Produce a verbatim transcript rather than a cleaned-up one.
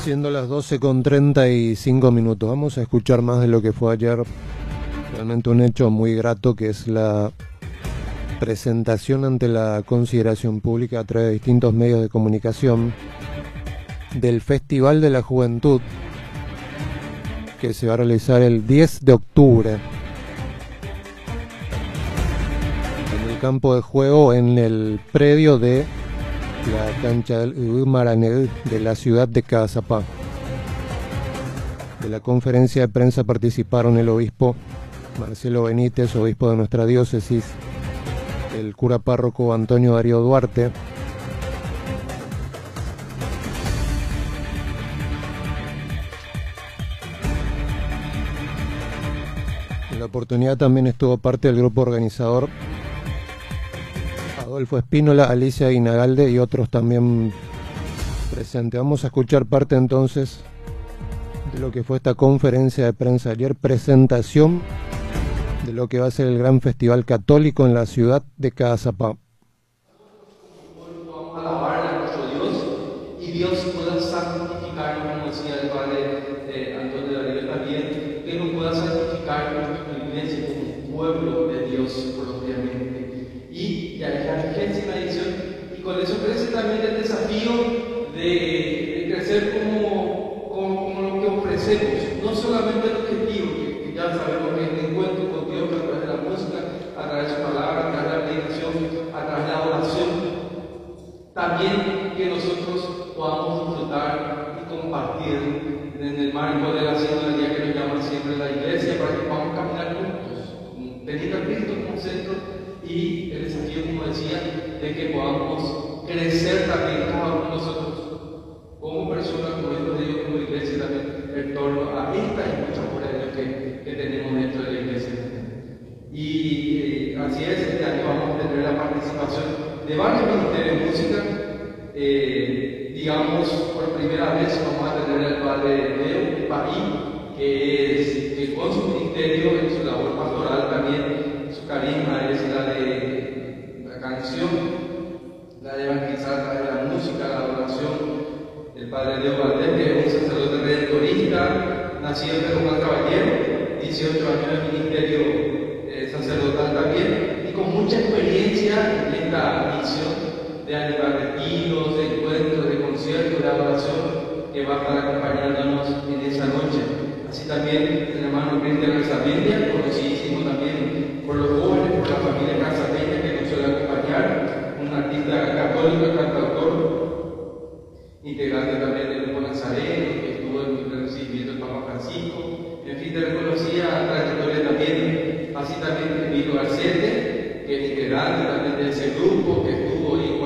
Siendo las doce con treinta y cinco minutos, vamos a escuchar más de lo que fue ayer, realmente un hecho muy grato, que es la presentación ante la consideración pública a través de distintos medios de comunicación del Festival de la Juventud, que se va a realizar el diez de octubre en el campo de juego, en el predio de la cancha del Marané de la ciudad de Cazapá. De la conferencia de prensa participaron el obispo Marcelo Benítez, obispo de nuestra diócesis, el cura párroco Antonio Darío Duarte, en la oportunidad también estuvo parte del grupo organizador Adolfo Espínola, Alicia Guinagalde y otros también presentes. Vamos a escuchar parte entonces de lo que fue esta conferencia de prensa ayer, presentación de lo que va a ser el gran festival católico en la ciudad de Cazapá. Vamos a alabar a nuestro Dios y Dios pueda santificarnos, como decía el padre eh, Antonio Darío también, que nos pueda santificar nuestra iglesia como pueblo de Dios propiamente. Y ya es la vigésima edición, y con eso crece también el desafío de, de crecer como, como, como lo que ofrecemos, no solamente el objetivo, que, que ya sabemos que es el encuentro con Dios a través de la música, a través de su palabra, a través de la predicación, a través de la oración, también que nosotros podamos disfrutar y compartir en el marco de la sinodalidad que nos llama siempre la iglesia, para que podamos caminar juntos, teniendo a Cristo como centro, y el desafío, como decía, de que podamos crecer también cada uno de nosotros como personas, como hijos de Dios, como iglesia también, en torno a esta y muchas obras de Dios que, que tenemos dentro de la iglesia. Y eh, así es, este año vamos a tener la participación de varios ministerios de música. Eh, digamos, por primera vez vamos a tener al padre Leo Paí, que es que con su ministerio, en su labor pastoral también, su carisma es la de la canción, la de evangelizar a través de la música, la adoración. El padre Leo Valdés, que es un sacerdote redentorista, nacido en Pedro Juan Caballero, dieciocho años de ministerio eh, sacerdotal también, y con mucha experiencia en esta misión de animar retiros, de encuentros, de conciertos, de adoración, que va a estar acompañándonos en esa noche. Así también el hermano Cristian Casapeña, conocidísimo también por los jóvenes, por la familia Casapeña, que nos suele acompañar, un artista católico, cantautor, integrante también del grupo Nazareno, que estuvo en el recibimiento del Papa Francisco. En fin, te reconocía trayectoria también, así también Emilio Garcete, que es integrante también de ese grupo, que estuvo igual